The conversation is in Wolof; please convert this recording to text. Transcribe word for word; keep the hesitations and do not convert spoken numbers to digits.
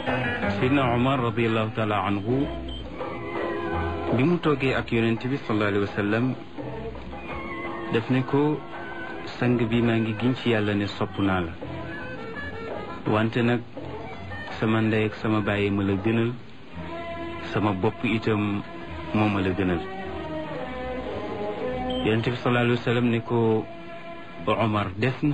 Seydina Omar radiallahu taala anhu bi mu toogee ak yonent bi sallallahu alayhi wa sallam def ne ko sang bi maa ngi giñ ci yàlla ne sopp naa la wante nag sama ndey ak sama bàyyi ma la gënal sama bopp itam moo ma la gënal yonent bi sallallahu alayhi wa sallam ne ko Omar def na